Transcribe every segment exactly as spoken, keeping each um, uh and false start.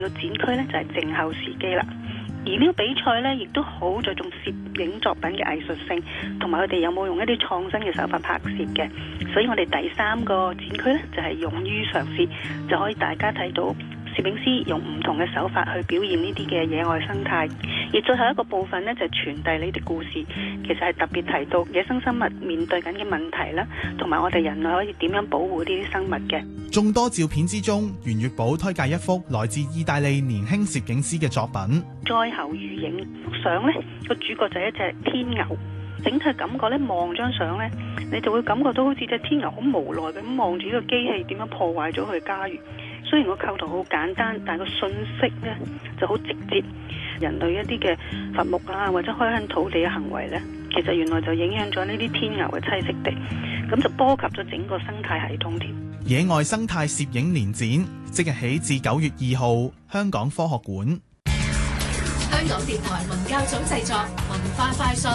個展區呢就係靜候時機啦。而呢個比賽呢，亦都好着重攝影作品嘅藝術性，同埋佢哋有冇用一啲創新嘅手法拍攝嘅。所以我哋第三個展區呢，就係勇於嘗試，就可以大家睇到攝影師用唔同嘅手法去表現呢啲嘅野外生態。而最後一個部分呢，就係傳遞呢啲故事，其實係特別提到野生生物面對緊嘅問題啦，同埋我哋人類可以點樣保護呢啲生物嘅。 眾多照片之中，袁月寶推介一幅來自意大利年輕攝影師嘅作品。 災後餘影幅相呢，個主角就係一隻天牛，整體感覺呢，望張相呢，你就會感覺到好似隻天牛好無奈咁望住呢個機器點樣破壞咗佢嘅家園。雖然個構圖好簡單，但係個信息呢就好直接。人類一啲嘅伐木啊，或者開墾土地嘅行為呢，其實原來就影響咗呢啲天牛嘅棲息地，咁就波及咗整個生態系統添。 野外生態攝影年展即日起至九月二號，香港科學館。 香港電台文教組製作，文化快訊。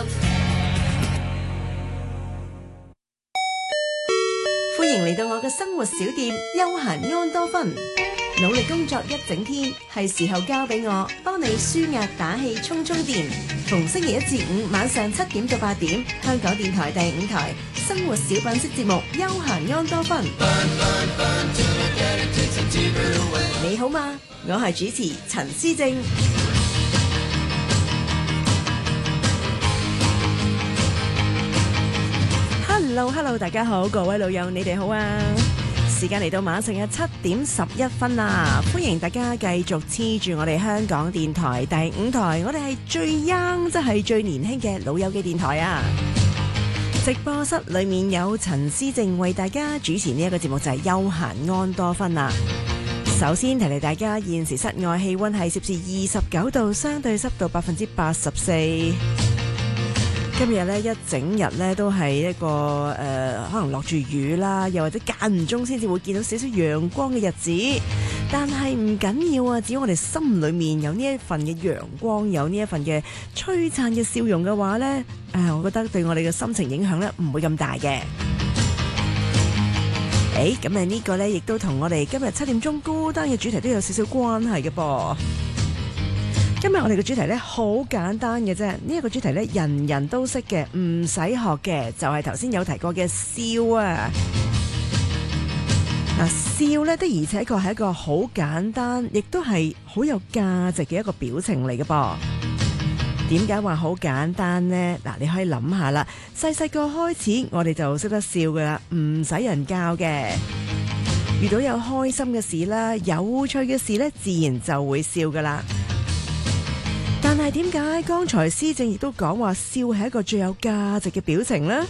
歡迎嚟到我嘅生活小店休閒安多芬。努力工作一整天，係時候交俾我幫你舒壓打氣充充電。逢星期一至五晚上七點到八點，香港電台第五台生活小品式節目休閒安多芬。你好嗎？我係主持陳思正。Hello Hello， 大家好，各位老友你哋好啊！時間嚟到晚上嘅七點十一分啦，歡迎大家繼續黐住我哋香港電台第五台，我哋係最 young 即係最年輕嘅老友嘅電台啊！直播室裏面有陳思正為大家主持呢一個節目，就係休閒安多芬啦。首先提提大家，現時室外氣溫係攝氏二十九度，相對濕度百分之八十四。今日咧一整日咧都係一個誒、呃，可能落住雨啦，又或者間唔中先至會見到少少陽光嘅日子。但係唔緊要啊，只要我哋心裏面有呢一份嘅陽光，有呢一份嘅璀璨嘅笑容嘅話咧，誒、呃，我覺得對我哋嘅心情影響咧唔會咁大嘅。誒，咁啊呢個咧亦都同我哋今日七點鐘歌單嘅主題都有少少關係嘅噃。今日我哋嘅主題咧好簡單嘅啫，呢、這、一個主題咧人人都識嘅，唔使學嘅，就係頭先有提過嘅笑啊！嗱，笑咧的而且確係一個好簡單，亦都係好有價值嘅一個表情嚟嘅噃。點解話好簡單呢？嗱，你可以諗下啦，細細個開始我哋就識得笑噶啦，唔使人教嘅。遇到有開心嘅事啦，有趣嘅事咧，自然就會笑噶啦。但係點解剛才思正亦都講話笑係一個最有價值嘅表情呢？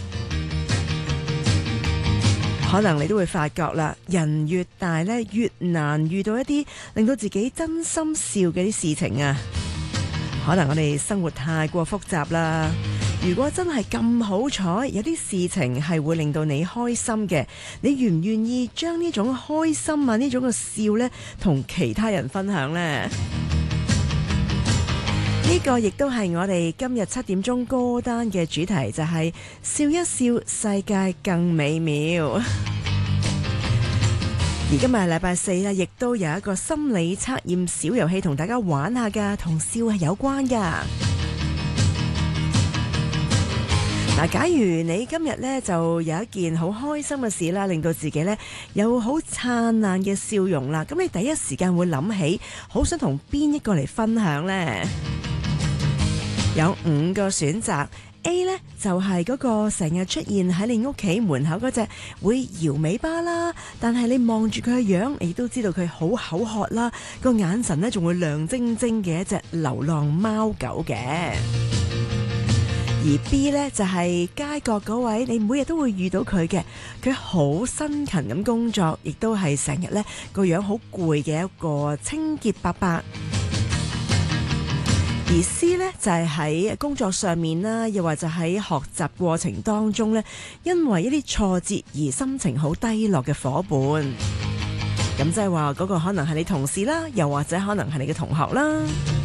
可能你都會發覺啦，人越大咧，越難遇到一啲令到自己真心笑嘅啲事情啊。可能我哋生活太過複雜啦。如果真係咁好彩，有啲事情係會令到你開心嘅，你願唔願意將呢種開心啊，呢種嘅笑咧，同其他人分享呢？呢個亦都係我哋今日七點鐘歌單嘅主題，就係笑一笑，世界更美妙。而今日係禮拜四啦，亦都有一個心理測驗小遊戲同大家玩下噶，同笑係有關噶。嗱，假如你今日呢就有一件好開心嘅事啦，令到自己呢有好燦爛嘅笑容啦，咁你第一時間會諗起，好想同邊一個嚟分享呢？有五個選擇。A 呢就係嗰個成日出現喺你屋企門口嗰隻會搖尾巴啦，但係你望住佢嘅樣，你都知道佢好口渴啦，個眼神呢仲會亮晶晶嘅一隻流浪貓狗嘅。而 B 呢就係街角嗰位，你每日都會遇到佢嘅，佢好辛勤咁工作，亦都係成日呢個樣好攰嘅一個清潔伯伯。而 C 呢就係喺工作上面啦，又或者喺學習過程當中呢，因為一啲挫折而心情好低落嘅夥伴。咁即係話嗰個可能係你同事啦，又或者可能係你嘅同學啦。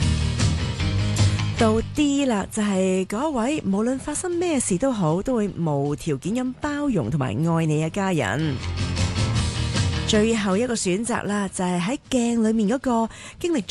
到 D 啦，就係嗰位無論發生咩事都好，都會無條件咁包容同埋愛你嘅家人。 最後一個選擇啦，就係喺鏡裏面嗰個經歷